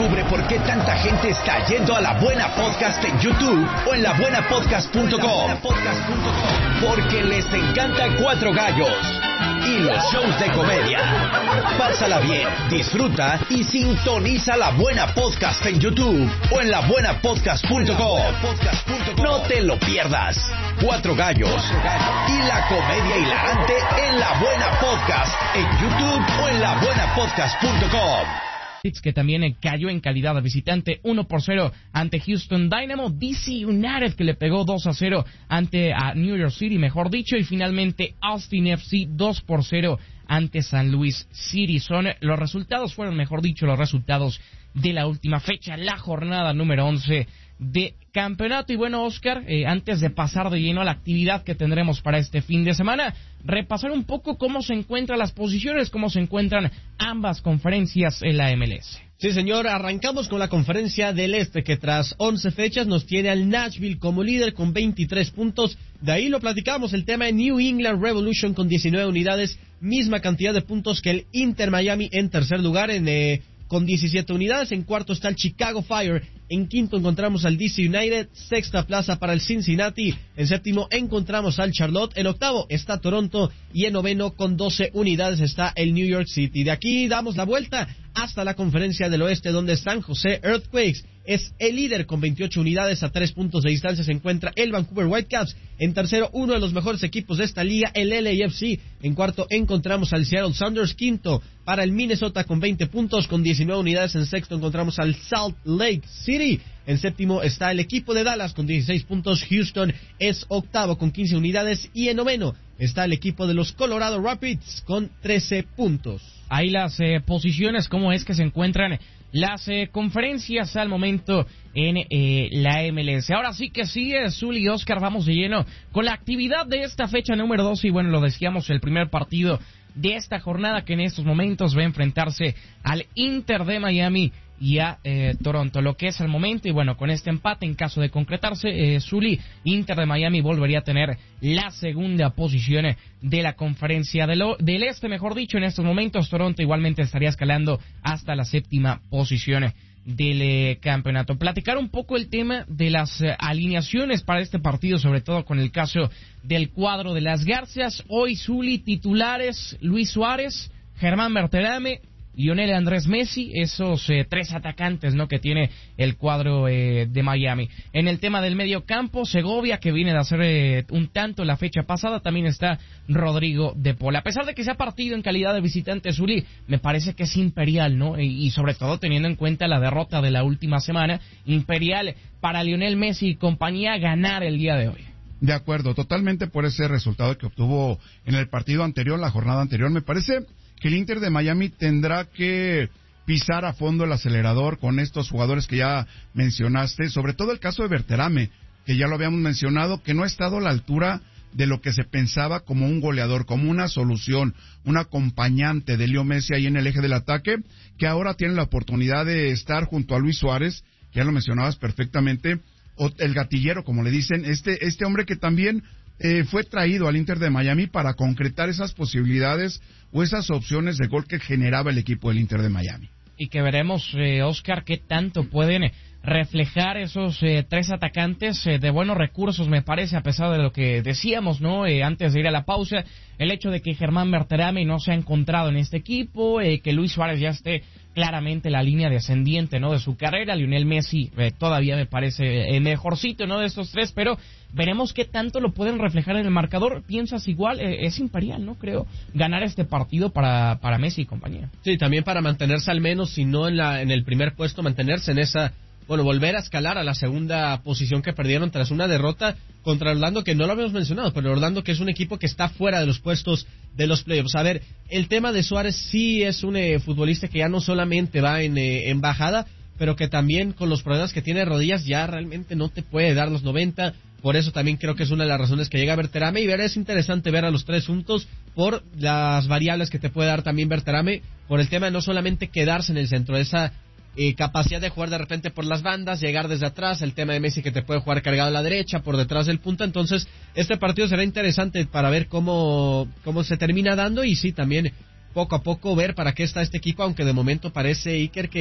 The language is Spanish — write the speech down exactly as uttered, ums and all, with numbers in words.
Descubre por qué tanta gente está yendo a La Buena Podcast en YouTube o en la buena podcast punto com. Porque les encanta Cuatro Gallos y los shows de comedia. Pásala bien, disfruta y sintoniza La Buena Podcast en YouTube o en la buena podcast punto com. No te lo pierdas. Cuatro Gallos y la comedia hilarante en La Buena Podcast en YouTube o en la buena podcast punto com. Que también cayó en calidad de visitante uno por cero ante Houston Dynamo, D C United que le pegó dos a cero ante a New York City, mejor dicho, y finalmente Austin F C dos por cero ante San Luis City. Son los resultados, fueron mejor dicho los resultados de la última fecha, la jornada número once de campeonato. Y bueno, Oscar, eh, antes de pasar de lleno a la actividad que tendremos para este fin de semana, repasar un poco cómo se encuentran las posiciones, cómo se encuentran ambas conferencias en la M L S. Sí, señor, arrancamos con la conferencia del Este, que tras once fechas nos tiene al Nashville como líder con veintitrés puntos. De ahí lo platicamos, el tema de New England Revolution con diecinueve unidades, misma cantidad de puntos que el Inter Miami en tercer lugar en... Eh, con diecisiete unidades. En cuarto está el Chicago Fire. En quinto encontramos al D C United. Sexta plaza para el Cincinnati. En séptimo encontramos al Charlotte. En octavo está Toronto. Y en noveno con doce unidades está el New York City. De aquí damos la vuelta hasta la conferencia del Oeste, donde San José Earthquakes es el líder con veintiocho unidades. A tres puntos de distancia se encuentra el Vancouver Whitecaps. En tercero, uno de los mejores equipos de esta liga, el L A F C. En cuarto encontramos al Seattle Sounders. Quinto para el Minnesota con veinte puntos, con diecinueve unidades. En sexto encontramos al Salt Lake City. En séptimo está el equipo de Dallas con dieciséis puntos. Houston es octavo con quince unidades. Y en noveno está el equipo de los Colorado Rapids con trece puntos. Ahí las eh, posiciones, cómo es que se encuentran las eh, conferencias al momento en eh, la M L S. Ahora sí que sigue, Zul y Oscar, vamos de lleno con la actividad de esta fecha número doce. Y bueno, lo decíamos, el primer partido de esta jornada que en estos momentos va a enfrentarse al Inter de Miami y a eh, Toronto, lo que es al momento. Y bueno, con este empate, en caso de concretarse, eh, Zuli, Inter de Miami volvería a tener la segunda posición de la conferencia del, del Este, mejor dicho. En estos momentos Toronto igualmente estaría escalando hasta la séptima posición del eh, campeonato. Platicar un poco el tema de las eh, alineaciones para este partido, sobre todo con el caso del cuadro de las Garcias. Hoy, Zuli, titulares: Luis Suárez, Germán Berterame, Lionel Andrés Messi, esos eh, tres atacantes, ¿no?, que tiene el cuadro eh, de Miami. En el tema del medio campo, Segovia, que viene de hacer eh, un tanto la fecha pasada, también está Rodrigo de Paul. A pesar de que sea partido en calidad de visitante, Zuli, me parece que es imperial, ¿no? Y, y sobre todo teniendo en cuenta la derrota de la última semana, imperial para Lionel Messi y compañía ganar el día de hoy. De acuerdo, totalmente por ese resultado que obtuvo en el partido anterior, la jornada anterior. Me parece que el Inter de Miami tendrá que pisar a fondo el acelerador con estos jugadores que ya mencionaste, sobre todo el caso de Berterame, que ya lo habíamos mencionado, que no ha estado a la altura de lo que se pensaba como un goleador, como una solución, un acompañante de Leo Messi ahí en el eje del ataque, que ahora tiene la oportunidad de estar junto a Luis Suárez, que ya lo mencionabas perfectamente, o el gatillero, como le dicen, este, este hombre que también Eh, fue traído al Inter de Miami para concretar esas posibilidades o esas opciones de gol que generaba el equipo del Inter de Miami. Y que veremos, eh, Oscar, qué tanto pueden reflejar esos eh, tres atacantes eh, de buenos recursos, me parece, a pesar de lo que decíamos, ¿no? Eh, antes de ir a la pausa, el hecho de que Germán Berterame no se ha encontrado en este equipo, eh, que Luis Suárez ya esté claramente la línea descendiente, ¿no?, de su carrera. Lionel Messi eh, todavía me parece el mejorcito, ¿no?, de estos tres, pero veremos qué tanto lo pueden reflejar en el marcador. Piensas igual, eh, es imperial, ¿no?, creo, ganar este partido para, para Messi y compañía. Sí, también para mantenerse al menos, si no en, la, en el primer puesto, mantenerse en esa, bueno, volver a escalar a la segunda posición que perdieron tras una derrota contra Orlando, que no lo habíamos mencionado, pero Orlando, que es un equipo que está fuera de los puestos de los playoffs. A ver, el tema de Suárez sí es un eh, futbolista que ya no solamente va en, eh, en bajada, pero que también con los problemas que tiene de rodillas ya realmente no te puede dar los noventa. Por eso también creo que es una de las razones que llega Berterame, y ver, es interesante ver a los tres juntos por las variables que te puede dar también Berterame, por el tema de no solamente quedarse en el centro, esa eh, capacidad de jugar de repente por las bandas, llegar desde atrás, el tema de Messi que te puede jugar cargado a la derecha, por detrás del punta. Entonces este partido será interesante para ver cómo, cómo se termina dando, y sí, también poco a poco ver para qué está este equipo, aunque de momento parece, Iker, que